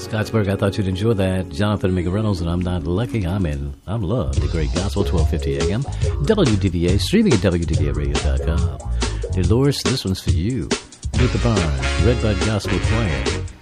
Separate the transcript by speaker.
Speaker 1: Scottsburg, I thought you'd enjoy that. Jonathan McReynolds and I'm Not Lucky. I'm love. The Great Gospel, 1250 AM. WDVA, streaming at WDVAradio.com. Dolores, this one's for you. With the Barnes, Redbud Gospel Choir.